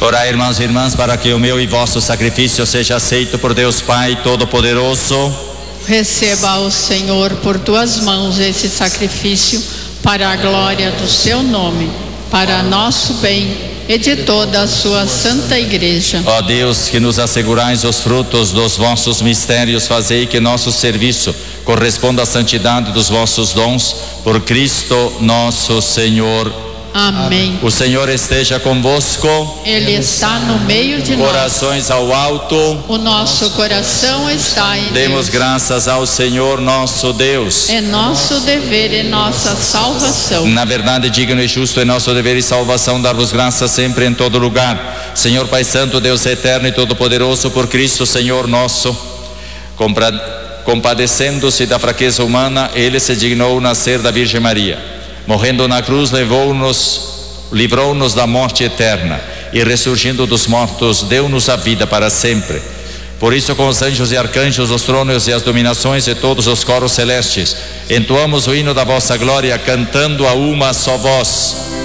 Orai, irmãos e irmãs, para que o meu e vosso sacrifício seja aceito por Deus Pai Todo-Poderoso. Receba o Senhor por tuas mãos esse sacrifício para a glória do seu nome, para nosso bem e de toda a sua santa igreja. Ó Deus, que nos assegurais os frutos dos vossos mistérios, fazei que nosso serviço corresponda à santidade dos vossos dons, por Cristo nosso Senhor. Amém. O Senhor esteja convosco. Ele está no meio de nós. Corações ao alto. O nosso coração está em Demos Deus. graças ao Senhor nosso Deus. É nosso dever e nossa salvação. Na verdade, digno e justo é nosso dever e salvação dar-vos graças sempre em todo lugar. Senhor Pai Santo, Deus eterno e todo-poderoso, por Cristo Senhor nosso, compadecendo-se da fraqueza humana, Ele se dignou nascer da Virgem Maria. Morrendo na cruz, livrou-nos da morte eterna, e ressurgindo dos mortos, deu-nos a vida para sempre. Por isso, com os anjos e arcanjos, os tronos e as dominações e todos os coros celestes, entoamos o hino da vossa glória, cantando a uma só voz.